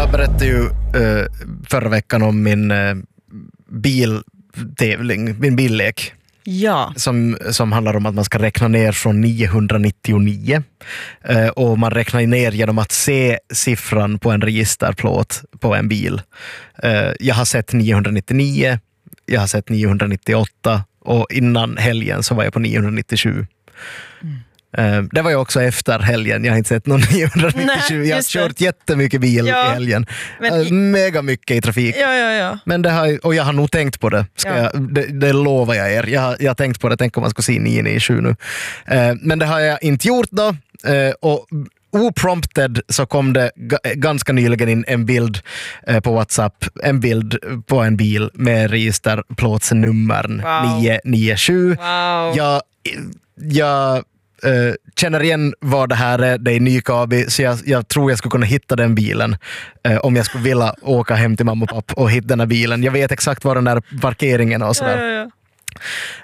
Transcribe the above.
Jag berättade ju förra veckan om min biltävling, min billek. Ja. Som handlar om att man ska räkna ner från 999 och man räknar ner genom att se siffran på en registerplåt på en bil. Jag har sett 999, jag har sett 998 och innan helgen så var jag på 997. Det var ju också efter helgen. Jag har inte sett någon 997. Nej, jag har kört jättemycket bil i helgen. Mega mycket i trafik. Ja. Men och jag har nog tänkt på det. Det lovar jag er. Jag har tänkt på det. Tänk om man ska se 997 nu. Men det har jag inte gjort då. Och oprompted så kom det ganska nyligen in en bild på WhatsApp. En bild på en bil med registerplåtsnummern 997. Wow. Jag känner igen vad det här är. Det är Nykabi, så jag tror jag skulle kunna hitta den bilen om jag skulle vilja åka hem till mamma och pappa och hitta den här bilen. Jag vet exakt var den där parkeringen och sådär.